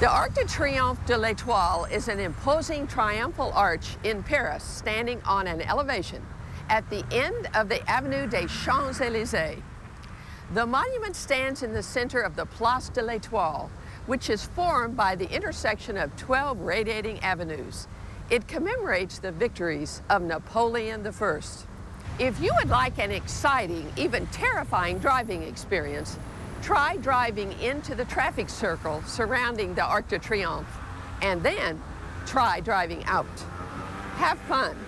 The Arc de Triomphe de l'Étoile is an imposing triumphal arch in Paris, standing on an elevation at the end of the Avenue des Champs-Élysées. The monument stands in the center of the Place de l'Étoile, which is formed by the intersection of 12 radiating avenues. It commemorates the victories of Napoleon I. If you would like an exciting, even terrifying driving experience, try driving into the traffic circle surrounding the Arc de Triomphe, and then try driving out. Have fun.